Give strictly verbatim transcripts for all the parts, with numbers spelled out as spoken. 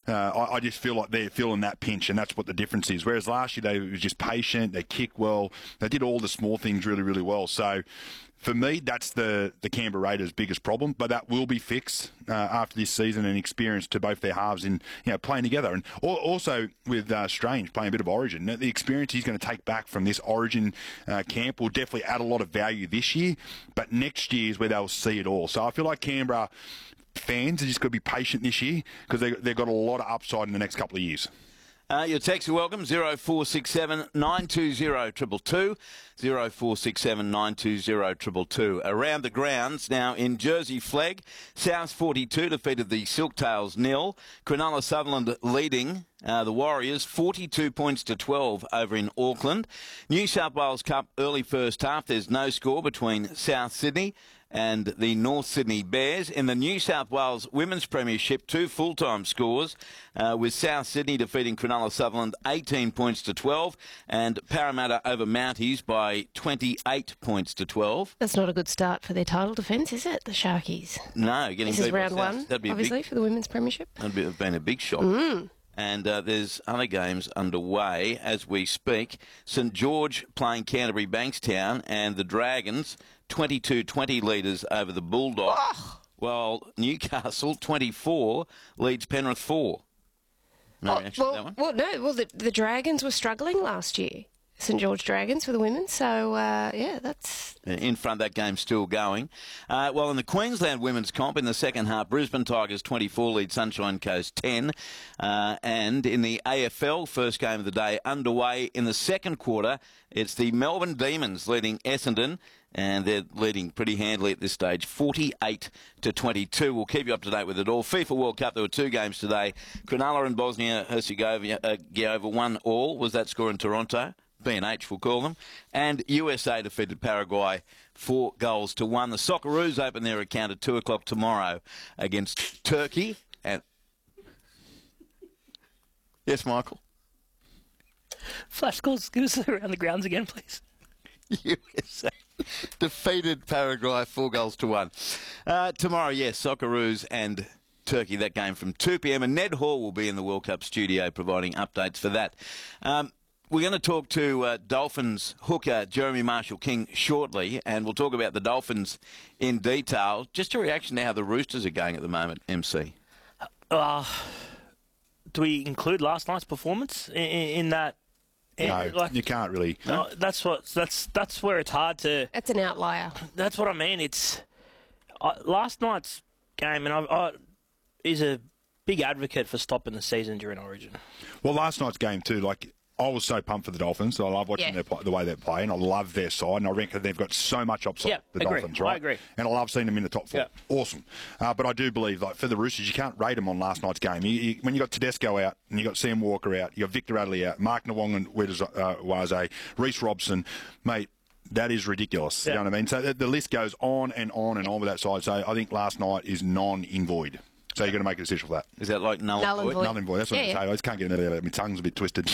Uh, I, I just feel like they're feeling that pinch, and that's what the difference is. Whereas last year they were just patient, they kicked well, they did all the small things really, really well. So for me, that's the, the Canberra Raiders' biggest problem, but that will be fixed uh, after this season and experience to both their halves in you know playing together. And also with uh, Strange playing a bit of Origin, the experience he's going to take back from this Origin uh, camp will definitely add a lot of value this year, but next year is where they'll see it all. So I feel like Canberra fans are just going to be patient this year because they, they've got a lot of upside in the next couple of years. Uh, your texts are welcome, zero four six seven nine two zero two two two, zero four six seven nine two zero two two two. Around the grounds, now in Jersey Flegg, South forty-two defeated the Silktails nil. Cronulla Sutherland leading uh, the Warriors forty-two points to twelve over in Auckland. New South Wales Cup early first half, there's no score between South Sydney and the North Sydney Bears. In the New South Wales Women's Premiership, two full-time scores, uh, with South Sydney defeating Cronulla Sutherland eighteen points to twelve, and Parramatta over Mounties by twenty-eight points to twelve. That's not a good start for their title defence, is it, the Sharkies? No, getting this is beat by round South. one, That'd be obviously, big, for the Women's Premiership. That'd be, have been a big shock. Mm. And uh, there's other games underway as we speak. St George playing Canterbury Bankstown, and the Dragons twenty-two twenty leaders over the Bulldogs, oh. while Newcastle twenty-four leads Penrith four. No oh, reaction well, to that one? Well, no. Well, the, the Dragons were struggling last year, St George Dragons for the women. So, uh, yeah, that's... In front, that game's still going. Uh, well, in the Queensland Women's Comp, in the second half, Brisbane Tigers twenty-four lead Sunshine Coast ten. Uh, and in the A F L, first game of the day underway in the second quarter, it's the Melbourne Demons leading Essendon, and they're leading pretty handily at this stage, forty-eight to twenty-two. We'll keep you up to date with it all. FIFA World Cup, there were two games today. Cronulla and Bosnia-Herzegovina one all was that score in Toronto. B and H, we'll call them. And U S A defeated Paraguay four goals to one. The Socceroos open their account at two o'clock tomorrow against Turkey. And yes, Michael? Flash scores, give us around the grounds again, please. U S A defeated Paraguay four goals to one. Uh, tomorrow, yes, Socceroos and Turkey, that game from two p m. And Ned Hall will be in the World Cup studio providing updates for that. Um, We're going to talk to uh, Dolphins hooker Jeremy Marshall-King shortly, and we'll talk about the Dolphins in detail. Just a reaction to how the Roosters are going at the moment, M C. Uh, do we include last night's performance in, in that? No, like, you can't really. No, that's what that's that's where it's hard to. That's an outlier. That's what I mean. It's uh, last night's game, and I, I is a big advocate for stopping the season during Origin. Well, last night's game too, like. I was so pumped for the Dolphins. I love watching yeah. their, the way they're playing. I love their side, and I reckon they've got so much upside, yeah, the agree. Dolphins, right? I agree. And I love seeing them in the top four. Yeah. Awesome. Uh, but I do believe, like for the Roosters, you can't rate them on last night's game. You, you, when you got Tedesco out, and you got Sam Walker out, you got Victor Adley out, Mark Nawong and Waze, Reece Robson, mate, that is ridiculous. Yeah. You know what I mean? So the, the list goes on and on and on with that side. So I think last night is non-invoid. So you've got to make a decision for that. Is that like null, null and void? Null and void. That's what yeah, I'm yeah. saying. I just can't get it out. My tongue's a bit twisted.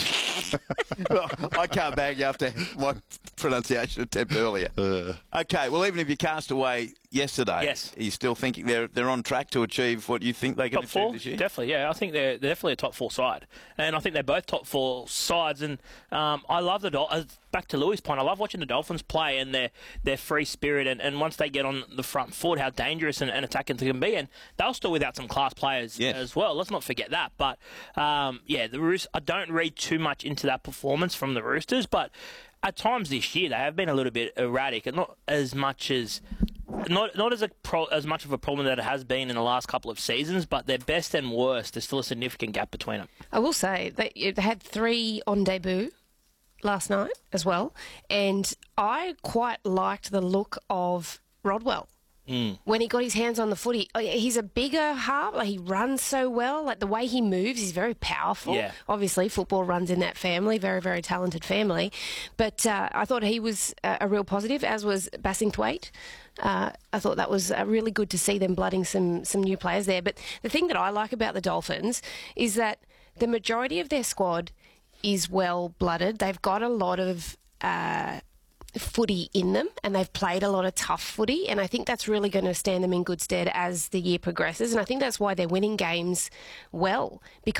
Well, I can't bag you after my pronunciation attempt earlier. Uh. Okay, well, even if you cast away yesterday, yes. are you still thinking they're they're on track to achieve what you think they can top achieve four, this year? Definitely, yeah. I think they're, they're definitely a top four side. And I think they're both top four sides. And um, I love the Dolphins. Back to Louis' point, I love watching the Dolphins play and their, their free spirit. And, and once they get on the front foot, how dangerous and, and attacking they can be. And they'll still without some class players yes. as well. Let's not forget that. But, um, yeah, the Roosters, I don't read too much into that performance from the Roosters. But at times this year, they have been a little bit erratic. And not as much as... Not not as a pro, as much of a problem that it has been in the last couple of seasons, but their best and worst, there's still a significant gap between them. I will say, they, they had three on debut last night as well, and I quite liked the look of Rodwell. Mm. When he got his hands on the footy, he's a bigger half. Like he runs so well. Like the way he moves, he's very powerful. Yeah. Obviously, football runs in that family. Very, very talented family. But uh, I thought he was a, a real positive, as was Bassingthwaite. Uh, I thought that was uh, really good to see them blooding some some new players there. But the thing that I like about the Dolphins is that the majority of their squad is well-blooded. They've got a lot of Uh, footy in them, and they've played a lot of tough footy, and I think that's really going to stand them in good stead as the year progresses, and I think that's why they're winning games well, because